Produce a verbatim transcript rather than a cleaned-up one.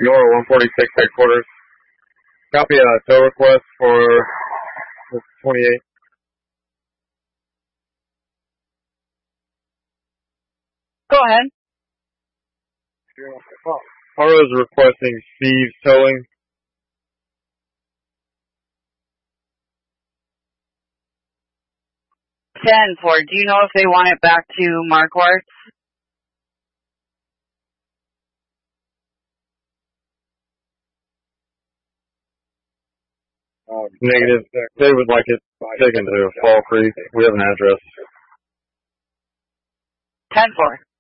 Nora one forty-six headquarters. Copy a tow request for twenty-eight. Go ahead. Haro is requesting Steve's towing. ten four, do you know if they want it back to Marquardt? Um, Negative. They would like it taken to Fall Creek. We have an address. ten four.